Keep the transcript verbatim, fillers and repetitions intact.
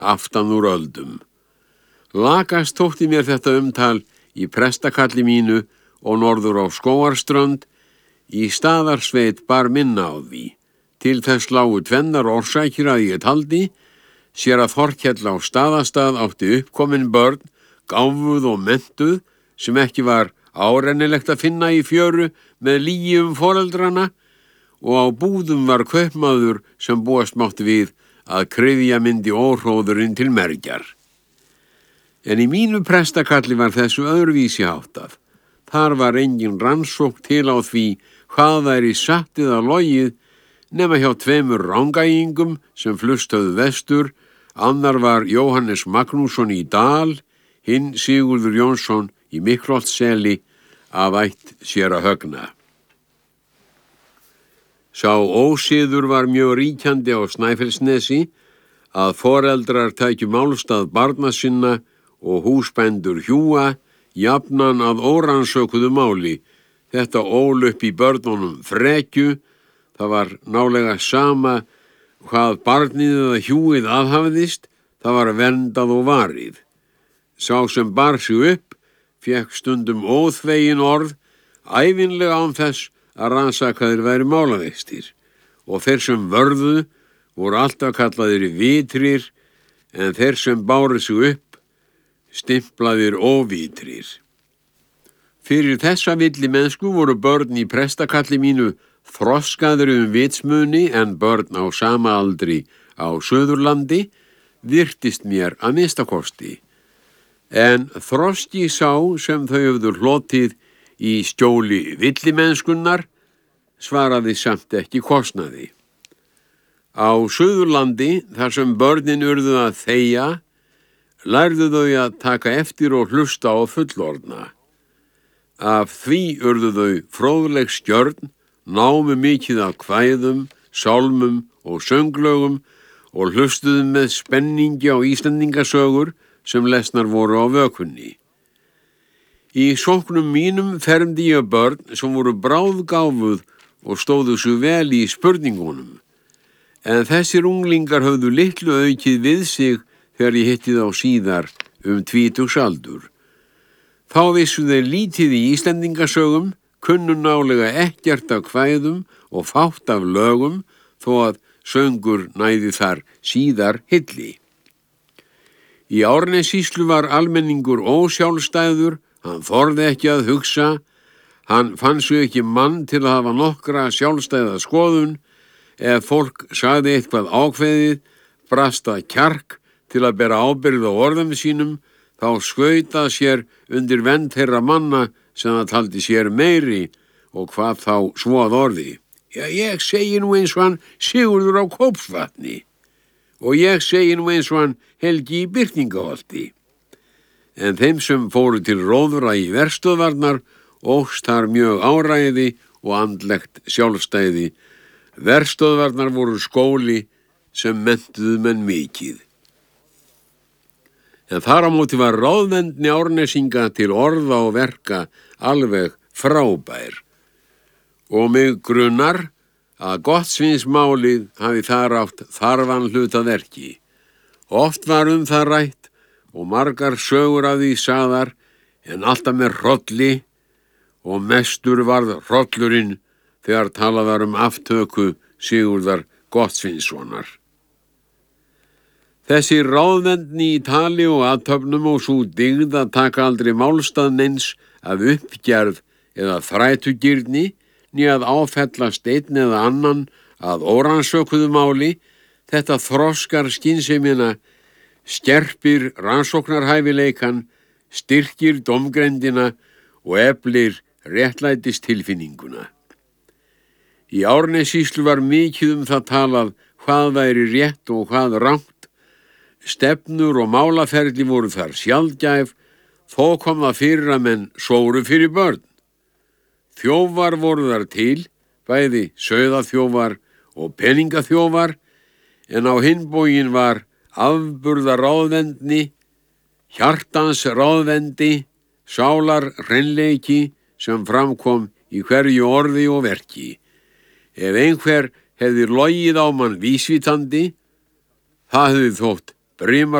aftan úr öldum. Lakast þótti mér þetta umtal í prestakalli mínu og norður á Skógarströnd, í Staðarsveit bar minna á því. Til þess lágu tvennar orsakir að ég taldi, sér að Þorkell á Staðastað átti uppkomin börn, gáfuð og mentuð, sem ekki var árennilegt að finna í fjöru með lygi um foreldrana, og á búðum var kaupmaður sem búast mátti við að kryfja myndi óhróðurinn til mergjar. En í mínu prestakalli var þessu öðruvísi háttað. Þar var engin rannsókn til á því hvað væri satt eða logið, nema hjá tveimur rángæingum sem flustöðu vestur, annar var Jóhannes Magnússon í Dal, hinn Sigurður Jónsson í Miklholtsseli af ætt séra Högna. Sá ósiður var mjög ríkjandi á Snæfellsnesi að foreldrar tækju málstað barna sinna og húsbændur hjúa jafnan að órannsökuðu máli. Þetta ól upp í börnunum frekju, það var nálega sama hvað barnið eða hjúið aðhafðist, það var verndað og varið. Sá sem bar sig upp, fékk stundum óþvegin orð, ævinlega án þess að rannsakaðir væri málavextir, og þeir sem vörðu voru alltaf kallaðir vitrir, en þeir sem báru sig upp, stimplaðir óvitrir. Fyrir þessa villimennsku voru börn í prestakalli mínu þroskaðri um vitsmuni en börn á sama aldri á Suðurlandi, virtist mér að minnstakosti. En þroski sá sem þau höfðu hlotið í skjóli villimennskunnar svaraði samt ekki kostnaði. Á Suðurlandi, þar sem börnin urðu að þegja, lærðu þau að taka eftir og hlusta á fullorðna. Af því urðu þau fróðleg skjörn, námu mikið af kvæðum, sálmum og sönglögum og hlustuðu með spenningi á Íslendingasögur sem lesnar voru á vökunni. Í sóknum mínum fermdi ég börn sem voru bráðgáfuð og stóðu svo vel í spurningunum, en þessir unglingar höfðu litlu aukið við sig þegar ég hitti þá síðar um tvítugsaldur. Þá vissu þeir lítið í Íslendingasögum, kunnu nálega ekkert af kvæðum og fátt af lögum, þó að söngur næði þar síðar hilli. Í Árnessýslu var almenningur ósjálfstæður, hann þorði ekki að hugsa, hann fann sig ekki mann til að hafa nokkra sjálfstæða skoðun, ef fólk sagði eitthvað ákveðið, brast að kjark til að bera ábyrgð á orðum sínum, þá skautað sér undir vernd þeirra manna sem það taldi sér meiri og hvað þá svo að orði. Já, ég segi nú eins og hann Sigurður á Kópsvatni og ég segi nú eins og hann Helgi í Birtingaholti. En þeim sem fóru til róðra í verstöðvarnar óx þar mjög áræði og andlegt sjálfstæði. Verstöðvarnar voru skóli sem menntuðu menn mikið. En þar á móti var ráðvendni Árnesinga til orða og verka alveg frábær. Og mig grunnar að Gottsvinsmálið hafi þar átt þarfan hlut að verki. Oft var um það rætt og margar sögur af því sagðar, en alltaf með hrolli, og mestur varð hrollurinn þegar talað var um aftöku Sigurðar Gottsvinssonar. Þessi ráðvendni í tali og athöfnum og sú dygð að taka aldrei málstað neins af uppgerð eða þrætugirni, né að áfellast einn eða annan að órannsökuðu máli, þetta þroskar skynsemina, skerpir rannsóknarhæfileikan, styrkir dómgreindina og eflir réttlætistilfinninguna. Í Árnessýslu var mikið um það talað hvað væri rétt og hvað rangt. Stefnur og málaferli voru þar sjaldgæf, þó kom það fyrir að menn sóru fyrir börn. Þjófar voru þar til, bæði sauðaþjófar og peningaþjófar, en á hinn bóginn var afburða ráðvendni, hjartans ráðvendi, sálar hreinleiki sem framkom í hverju orði og verki. Ef einhver hefði logið á mann vísvitandi, það hefði þótt Brimar